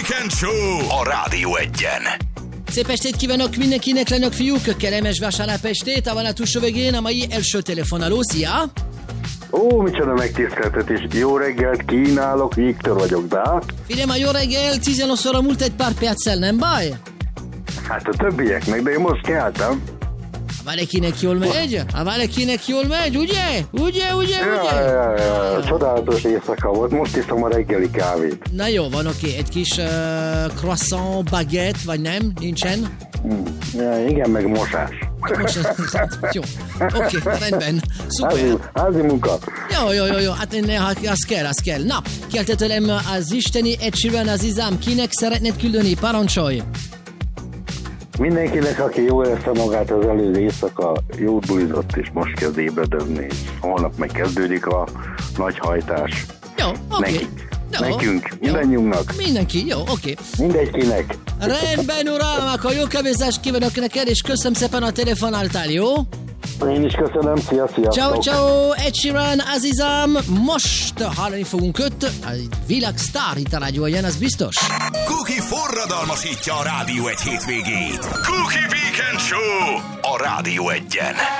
Weekend Show a Rádió Egyen. Szép estét kívánok mindenkinek, lányok, fiúk! Kellemes vasárnap estét, a túlsó végén a mai első telefonáló. Szia! Ó, micsoda megtiszteltetés. Jó reggelt kínálok, Viktor vagyok, de? Figyelj, a jó reggel, 18 óra múlt egy pár perccel, nem baj? Hát a többieknek, de én most keltem. Valakinek jól megy? Valakinek jól megy, ugye? Ugye? Ja, csodálatos éjszaka volt, most iszom a reggeli kávét. Na jó, van, oké. Egy kis croissant, baguette, vagy nem? Nincsen? Ja, igen, meg mosás. Jó, oké, rendben. Szuper. Házi munka. Jó, hát az kell. Na, kérte tőlem az isteni Ed Sheeran Azizam, kinek szeretnéd küldeni? Parancsolj! Mindenkinek, aki jól érezte magát az előző éjszaka, jót bulizott, és most kezd ébredőzni, és holnap megkezdődik a nagy hajtás. Jó, oké. Nekünk, mindannyiunknak. Mindenki, jó, oké. Mindegykinek. Rendben, uram, akkor jó kávézást kívánok neked, és köszönöm szépen a telefonáltál, jó? Én is köszönöm, szia. Ciao, Ed Sheeran, Azizam. Most hallani fogunk őt, a világsztár itt a Rádió Egyen, az biztos. Cookie forradalmasítja a Rádió Egy hétvégét. Cookie Weekend Show a Rádió Egyen.